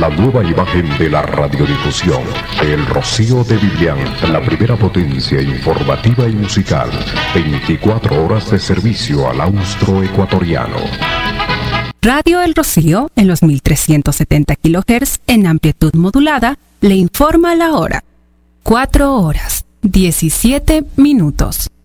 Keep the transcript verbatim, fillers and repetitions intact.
la nueva imagen de la radiodifusión. El Rocío de Vivian, la primera potencia informativa y musical. veinticuatro horas de servicio al austroecuatoriano. Radio El Rocío, en los mil trescientos setenta kilohertz en amplitud modulada, le informa la hora. cuatro horas, diecisiete minutos.